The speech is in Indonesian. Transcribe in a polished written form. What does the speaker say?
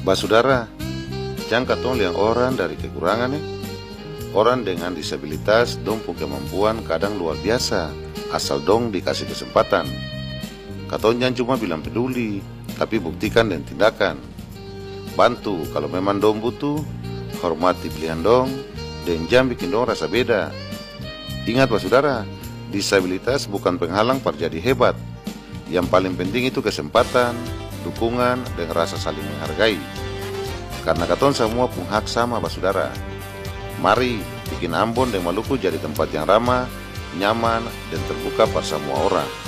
Basudara, jangan katong liang orang dari kekurangan nih. Orang dengan disabilitas dong punya kemampuan kadang luar biasa, asal dong dikasih kesempatan. Katong jangan cuma bilang peduli, tapi buktikan dan tindakan. Bantu kalau memang dong butuh, hormati pilihan dong, dan jangan bikin dong rasa beda. Ingat basudara, disabilitas bukan penghalang para jadi hebat. Yang paling penting itu kesempatan, dukungan, dan rasa saling menghargai. Karena katong semua punya hak sama basudara. Mari bikin Ambon dan Maluku jadi tempat yang ramah, nyaman, dan terbuka pada semua orang.